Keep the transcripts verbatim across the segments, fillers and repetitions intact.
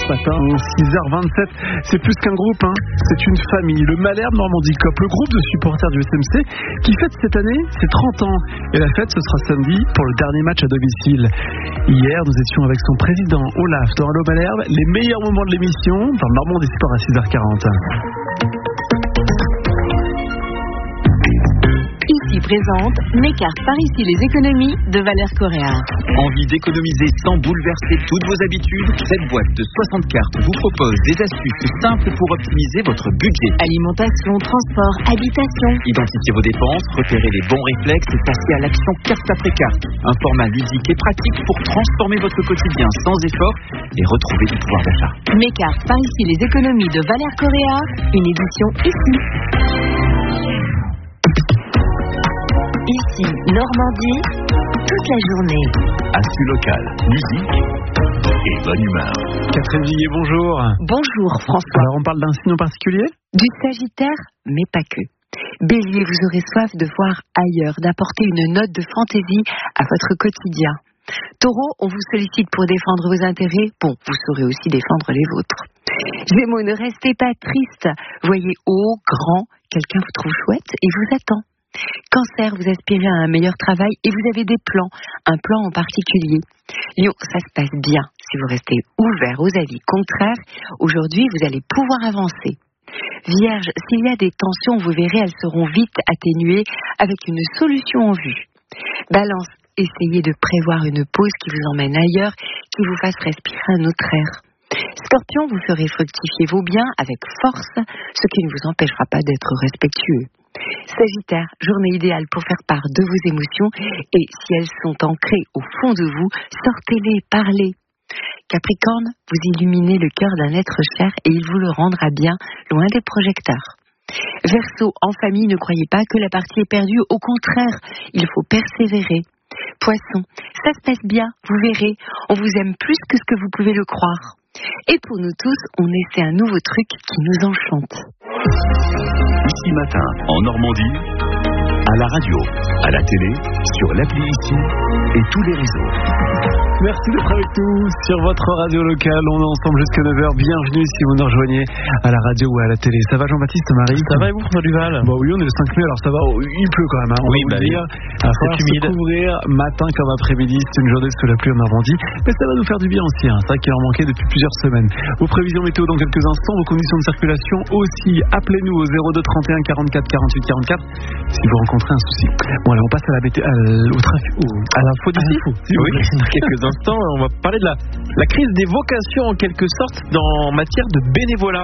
ce matin, six heures vingt-sept. C'est plus qu'un groupe, hein. C'est une famille. Le Malherbe Normandie Cop, le groupe de supporters du S M C, qui fête cette année ses trente ans. Et la fête, ce sera samedi pour le dernier match à domicile. Hier, nous étions avec son président Olaf dans Allo Malherbe. Les meilleurs moments de l'émission dans Normandie Sport à six heures quarante. Ici présente Mécart par ici les économies de Valère Correa. Envie d'économiser sans bouleverser toutes vos habitudes? Cette boîte de soixante cartes vous propose des astuces simples pour optimiser votre budget. Alimentation, transport, habitation. Identifiez vos dépenses, repérez les bons réflexes et passez à l'action carte après carte. Un format ludique et pratique pour transformer votre quotidien sans effort et retrouver du pouvoir d'achat. Mécart par ici les économies de Valère Correa, une édition ici. Ici, Normandie, toute la journée. Actu local, musique et bonne humeur. Catherine Viguier, bonjour. Bonjour François. Alors on parle d'un signe en particulier? Du Sagittaire, mais pas que. Bélier, vous aurez soif de voir ailleurs, d'apporter une note de fantaisie à votre quotidien. Taureau, on vous sollicite pour défendre vos intérêts. Bon, vous saurez aussi défendre les vôtres. Gémeaux, ne restez pas triste. Voyez haut, grand, quelqu'un vous trouve chouette et vous attend. Cancer, vous aspirez à un meilleur travail et vous avez des plans, un plan en particulier. Lion, ça se passe bien. Si vous restez ouvert aux avis contraires, aujourd'hui vous allez pouvoir avancer. Vierge, s'il y a des tensions, vous verrez, elles seront vite atténuées avec une solution en vue. Balance, essayez de prévoir une pause qui vous emmène ailleurs, qui vous fasse respirer un autre air. Scorpion, vous ferez fructifier vos biens avec force, ce qui ne vous empêchera pas d'être respectueux. Sagittaire, journée idéale pour faire part de vos émotions et si elles sont ancrées au fond de vous, sortez-les, parlez. Capricorne, vous illuminez le cœur d'un être cher et il vous le rendra bien loin des projecteurs. Verseau, en famille, ne croyez pas que la partie est perdue, au contraire, il faut persévérer. Poisson, ça se passe bien, vous verrez, on vous aime plus que ce que vous pouvez le croire. Et pour nous tous, on essaie un nouveau truc qui nous enchante. Ici matin, en Normandie, à la radio, à la télé, sur l'appli Ici et tous les réseaux. Merci d'être avec nous sur votre radio locale. On est ensemble jusqu'à neuf heures. Bienvenue si vous nous rejoignez à la radio ou à la télé. Ça va Jean-Baptiste, Marie? Ça va et vous, François Duval? Bon oui, on est le cinq mai, alors ça va. Oh, il pleut quand même, hein, on oui, va bah vous le dire. Oui. Il va falloir se couvrir matin comme après-midi. C'est une journée sous la pluie en Normandie. Mais ça va nous faire du bien aussi. Hein. C'est vrai qu'il en manquait depuis plusieurs semaines. Vos prévisions météo dans quelques instants. Vos conditions de circulation aussi. Appelez-nous au zéro deux trente et un quarante-quatre quarante-huit quarante-quatre si vous rencontrez un souci. Bon allez, on passe à la météo, au trafic, à l'info d'ici. Oui, dans quelques instants, on va parler de la, la crise des vocations en quelque sorte dans matière de bénévolat.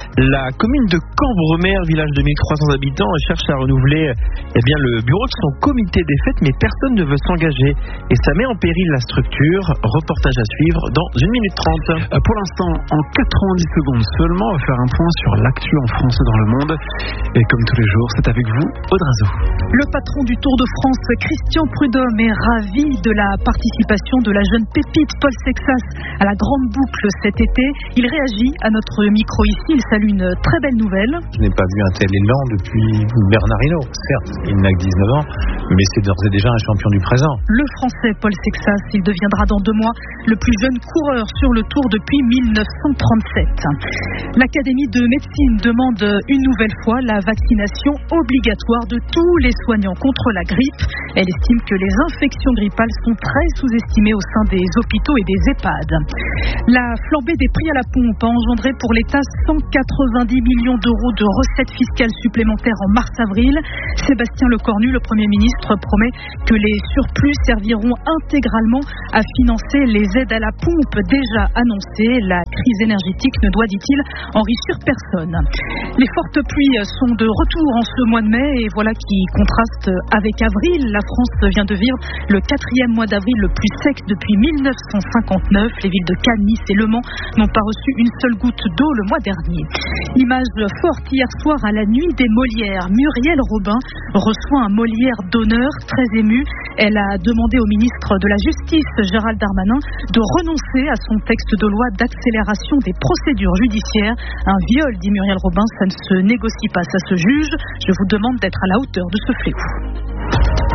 La commune de Cambremer, village de mille trois cents habitants, cherche à renouveler eh bien, le bureau de son comité des fêtes, mais personne ne veut s'engager. Et ça met en péril la structure. Reportage à suivre dans une minute trente. Euh, pour l'instant, en quatre-vingt-dix secondes seulement, on va faire un point sur l'actu en France et dans le monde. Et comme tous les jours, c'est avec vous, Audrazo. Le patron du Tour de France, Christian Prudhomme, est ravi de la participation de la jeune pépite Paul Sexas à la grande boucle cet été. Il réagit à notre micro ici. Il salue une très belle nouvelle. Je n'ai pas vu un tel élan depuis Bernard Hinault. Certes, il n'a que dix-neuf ans, mais c'est d'ores et déjà un champion du présent. Le Français Paul Sexas, il deviendra dans deux mois le plus jeune coureur sur le Tour depuis mille neuf cent trente-sept. L'Académie de médecine demande une nouvelle fois la vaccination obligatoire de tous les soignants contre la grippe. Elle estime que les infections grippales sont très sous-estimées au sein des hôpitaux et des EHPAD. La flambée des prix à la pompe a engendré pour l'État cent quatre-vingt-dix millions d'euros de recettes fiscales supplémentaires en mars-avril. Sébastien Lecornu, le Premier ministre, promet que les surplus serviront intégralement à financer les aides à la pompe déjà annoncées. La crise énergétique ne doit, dit-il, enrichir personne. Les fortes pluies sont de retour en ce mois de mai et voilà qui contraste avec avril. La France vient de vivre le quatrième mois d'avril le plus sec depuis mille neuf cent cinquante-neuf. Les villes de Cannes, Nice et Le Mans n'ont pas reçu une seule goutte d'eau le mois dernier. Image forte hier soir à la nuit des Molières. Muriel Robin reçoit un Molière d'honneur, très émue. Elle a demandé au ministre de la Justice, Gérald Darmanin, de renoncer à son texte de loi d'accélération des procédures judiciaires. Un viol, dit Muriel Robin, ça ne se négocie pas, ça se juge. Je vous demande d'être à la hauteur de ce fléau.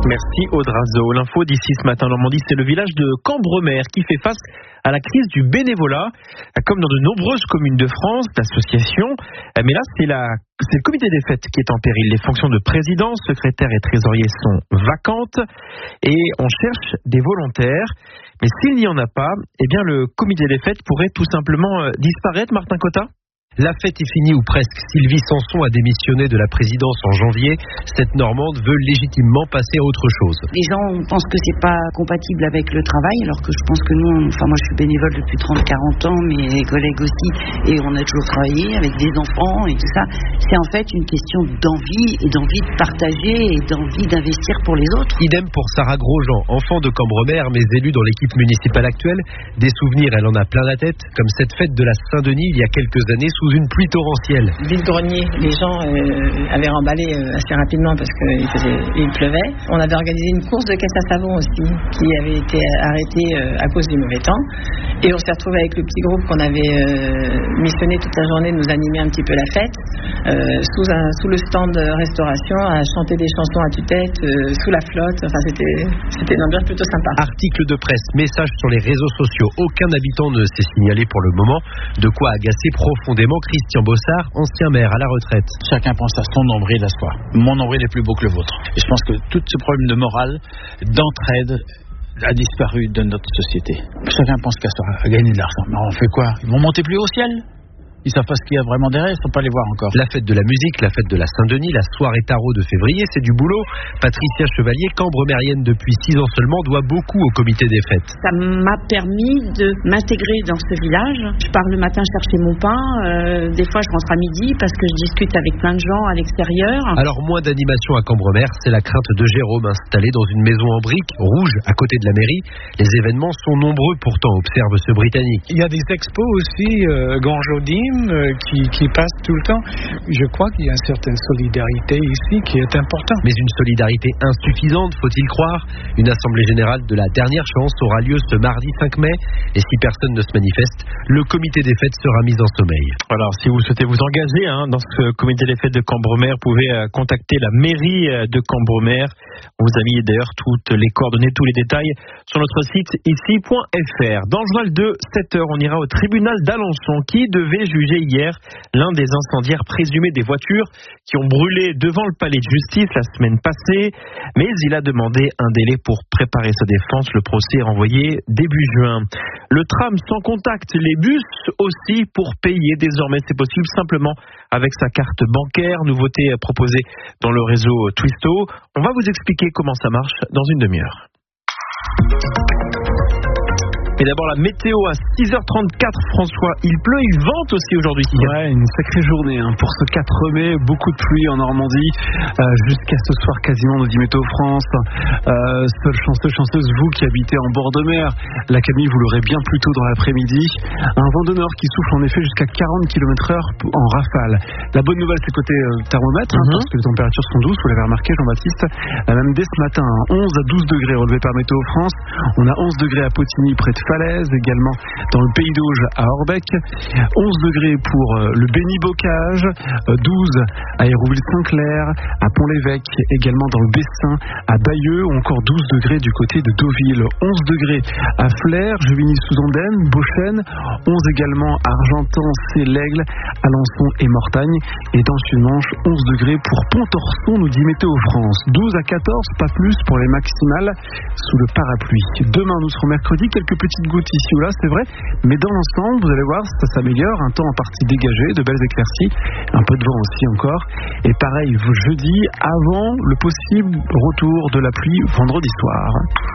Merci Audrazo. L'info d'ici ce matin en Normandie, c'est le village de Cambremer qui fait face à la crise du bénévolat, comme dans de nombreuses communes de France, d'associations. Mais là, c'est, la, c'est le comité des fêtes qui est en péril. Les fonctions de président, secrétaire et trésorier sont vacantes et on cherche des volontaires. Mais s'il n'y en a pas, eh bien le comité des fêtes pourrait tout simplement disparaître, Martin Cotta ? La fête est finie ou presque. Sylvie Sanson a démissionné de la présidence en janvier. Cette Normande veut légitimement passer à autre chose. Les gens pensent que c'est pas compatible avec le travail, alors que je pense que nous, enfin moi je suis bénévole depuis trente à quarante ans, mes collègues aussi, et on a toujours travaillé avec des enfants et tout ça. C'est en fait une question d'envie et d'envie de partager et d'envie d'investir pour les autres. Idem pour Sarah Grosjean, enfant de Cambremer, mais élue dans l'équipe municipale actuelle. Des souvenirs, elle en a plein la tête, comme cette fête de la Saint-Denis il y a quelques années sous une pluie torrentielle. Vide-grenier, les gens euh, avaient emballé euh, assez rapidement parce qu'il faisait, il pleuvait. On avait organisé une course de caisse à savon aussi qui avait été arrêtée euh, à cause du mauvais temps. Et on s'est retrouvé avec le petit groupe qu'on avait euh, missionné toute la journée de nous animer un petit peu la fête euh, sous, un, sous le stand de restauration à chanter des chansons à tue-tête euh, sous la flotte. Enfin, c'était, c'était une ambiance plutôt sympa. Article de presse, message sur les réseaux sociaux. Aucun habitant ne s'est signalé pour le moment. De quoi agacer profondément Christian Bossard, ancien maire à la retraite. Chacun pense à son nombril à soi. Mon nombril est plus beau que le vôtre. Et je pense que tout ce problème de morale, d'entraide, a disparu de notre société. Chacun pense qu'à soi, à gagner de l'argent. Mais on fait quoi ? Ils vont monter plus haut au ciel ? Ils savent pas ce qu'il y a vraiment derrière, ils ne sont pas les voir encore. La fête de la musique, la fête de la Saint-Denis, la soirée tarot de février, c'est du boulot. Patricia Chevalier, cambremérienne depuis six ans seulement, doit beaucoup au comité des fêtes. Ça m'a permis de m'intégrer dans ce village. Je pars le matin chercher mon pain. Euh, des fois, je rentre à midi parce que je discute avec plein de gens à l'extérieur. Alors, moins d'animation à Cambremer, c'est la crainte de Jérôme, installé dans une maison en briques, rouge, à côté de la mairie. Les événements sont nombreux pourtant, observe ce Britannique. Il y a des expos aussi, euh, Ganjodime, euh, qui, qui passent tout le temps. Je crois qu'il y a une certaine solidarité ici qui est importante. Mais une solidarité insuffisante, faut-il croire ? Une assemblée générale de la dernière chance aura lieu ce mardi cinq mai. Et si personne ne se manifeste, le comité des fêtes sera mis en sommeil. Alors, si vous souhaitez vous engager hein, dans ce comité des fêtes de Cambremer, vous pouvez euh, contacter la mairie de Cambremer. On vous a mis d'ailleurs toutes les coordonnées, tous les détails sur notre site ici point f r. Dans le journal de sept heures, on ira au tribunal d'Alençon qui devait juger hier l'un des incendiaires présumés des voitures qui ont brûlé devant le palais de justice la semaine passée. Mais il a demandé un délai pour préparer sa défense. Le procès est renvoyé début juin. Le tram sans contact, les bus aussi pour payer. Désormais, c'est possible simplement avec sa carte bancaire. Nouveauté proposée dans le réseau Twisto. On va vous expliquer comment ça marche dans une demi-heure. Mais d'abord la météo à six heures trente-quatre, François, il pleut, il vente aussi aujourd'hui. Ouais, une sacrée journée hein. Pour ce quatre mai, beaucoup de pluie en Normandie, euh, jusqu'à ce soir quasiment, nous dit Météo France. Euh, seule chanceuse, chanceuse, vous qui habitez en bord de mer, l'académie vous l'aurez bien plus tôt dans l'après-midi. Un vent de nord qui souffle en effet jusqu'à quarante kilomètres heure en rafale. La bonne nouvelle c'est côté euh, thermomètre, mm-hmm. hein, parce que les températures sont douces, vous l'avez remarqué Jean-Baptiste, euh, même dès ce matin, hein, onze à douze degrés relevés par Météo France. On a onze degrés à Potigny près de Falaise, également dans le Pays d'Auge à Orbec, onze degrés pour euh, le Béni-Bocage, euh, douze à Hérouville-Saint-Clair, à Pont-l'Évêque, également dans le Bessin, à Bayeux, ou encore douze degrés du côté de Deauville, onze degrés à Flers, Juvigny-sous-Andenne, Beauchêne, onze également à Argentan, C'est-l'Aigle, Alençon et Mortagne, et dans le Sud-Manche, onze degrés pour Pont-Orson, nous dit Météo France, douze à quatorze, pas plus pour les maximales sous le parapluie. Demain, nous serons mercredi, quelques petites gouttes ici ou là, c'est vrai, mais dans l'ensemble, vous allez voir, ça s'améliore, un temps en partie dégagé, de belles éclaircies, un peu de vent aussi encore, et pareil, jeudi, avant le possible retour de la pluie vendredi soir.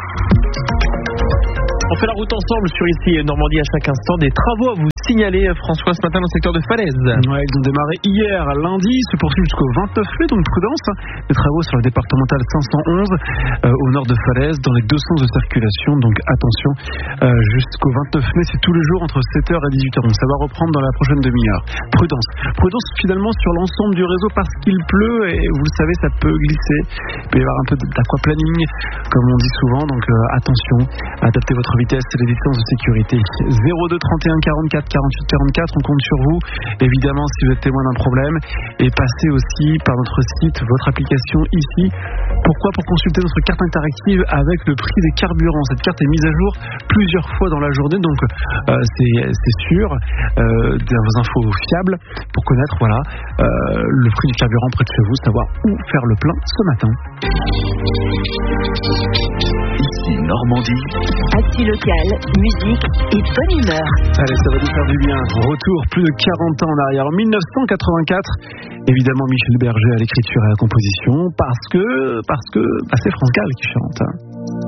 On fait la route ensemble sur ici Normandie à chaque instant. Des travaux à vous signaler, François, ce matin dans le secteur de Falaise. Ouais, ils ont démarré hier, lundi, se poursuivent jusqu'au vingt-neuf mai, donc prudence. Les travaux sur la départementale cinq cent onze euh, au nord de Falaise, dans les deux sens de circulation, donc attention, euh, jusqu'au vingt-neuf mai, c'est tous les jours entre sept heures et dix-huit heures. Donc ça va reprendre dans la prochaine demi-heure. Prudence. Prudence finalement sur l'ensemble du réseau parce qu'il pleut et vous le savez, ça peut glisser. Il peut y avoir un peu d'aquaplaning, comme on dit souvent, donc euh, attention, adaptez votre vitesse et les distances de sécurité. zéro deux trente et un quarante-quatre quarante-huit quarante-quatre, on compte sur vous. Évidemment, si vous êtes témoin d'un problème, et passez aussi par notre site, votre application ici. Pourquoi ? Pour consulter notre carte interactive avec le prix des carburants. Cette carte est mise à jour plusieurs fois dans la journée, donc euh, c'est, c'est sûr, euh, des infos fiables pour connaître voilà, euh, le prix du carburant près de chez vous, savoir où faire le plein ce matin. Ici Normandie. Actu locale, musique et bonne humeur. Allez, ça va nous faire du bien. Retour plus de quarante ans en arrière. En mille neuf cent quatre-vingt-quatre, évidemment Michel Berger à l'écriture et à la composition, parce que, parce que bah, c'est France Gall qui chante.